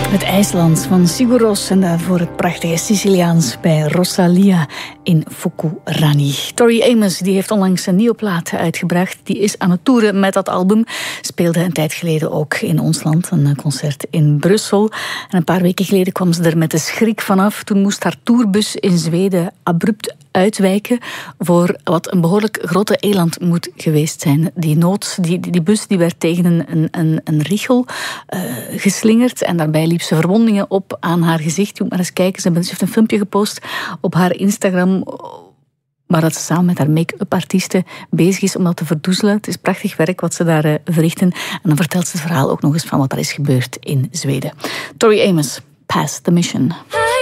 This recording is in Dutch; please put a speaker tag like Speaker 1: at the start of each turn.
Speaker 1: Het IJsland van Sigur Rós en daarvoor het prachtige Siciliaans bij Rosalia in Fukurani. Tori Amos die heeft onlangs een nieuwe plaat uitgebracht. Die is aan het toeren met dat album. Speelde een tijd geleden ook in ons land, een concert in Brussel. En een paar weken geleden kwam ze er met de schrik vanaf. Toen moest haar tourbus in Zweden abrupt uitwijken voor wat een behoorlijk grote eland moet geweest zijn. Die bus die werd tegen een richel geslingerd en daarbij liep ze verwondingen op aan haar gezicht. Je moet maar eens kijken, ze heeft een filmpje gepost op haar Instagram waar dat ze samen met haar make-up artiesten bezig is om dat te verdoezelen. Het is prachtig werk wat ze daar verrichten. En dan vertelt ze het verhaal ook nog eens van wat er is gebeurd in Zweden. Tori Amos, Pass the Mission.